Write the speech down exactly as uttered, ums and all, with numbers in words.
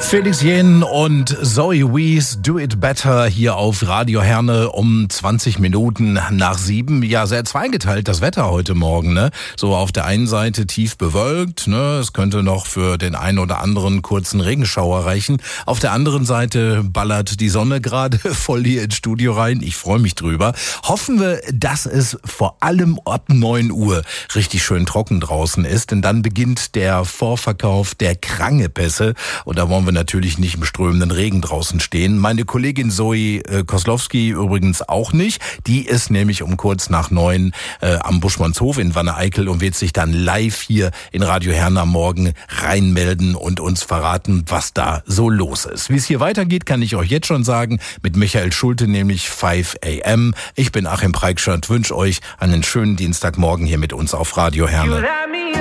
Felix Jähn und Zoe Wees, Do It Better hier auf Radio Herne um zwanzig Minuten nach sieben. Ja, sehr zweigeteilt das Wetter heute Morgen, ne? So auf der einen Seite tief bewölkt, ne? Es könnte noch für den einen oder anderen kurzen Regenschauer reichen. Auf der anderen Seite ballert die Sonne gerade voll hier ins Studio rein. Ich freue mich drüber. Hoffen wir, dass es vor allem ab neun Uhr richtig schön trocken draußen ist, denn dann beginnt der Vorverkauf der Krangepässe und da wollen wir natürlich nicht im strömenden Regen draußen stehen. Meine Kollegin Zoe äh, Koslowski übrigens auch nicht. Die ist nämlich um kurz nach neun äh, am Buschmannshof in Wanne-Eickel und wird sich dann live hier in Radio Herne am Morgen reinmelden und uns verraten, was da so los ist. Wie es hier weitergeht, kann ich euch jetzt schon sagen, mit Michael Schulte, nämlich fünf a m. Ich bin Achim Preikschat, wünsche euch einen schönen Dienstagmorgen hier mit uns auf Radio Herne.